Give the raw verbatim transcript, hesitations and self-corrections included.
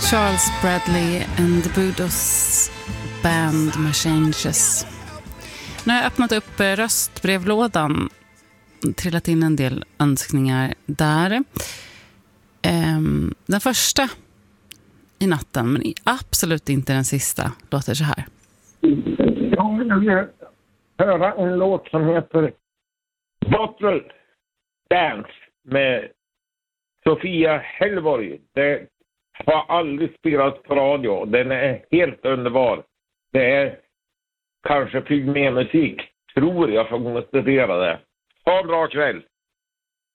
Charles Bradley and the Budos Band med Changes. Nu har jag öppnat upp röstbrevlådan, trillat in en del önskningar där. Ehm, den första i natten, men absolut inte den sista, låter så här. Jag vill höra en låt som heter Bottle Dance med Sofia Hellborg. Det har aldrig spelat på radio. Den är helt underbar. Det är kanske pygmémusik. Tror jag får konstatera det. Ha en bra kväll.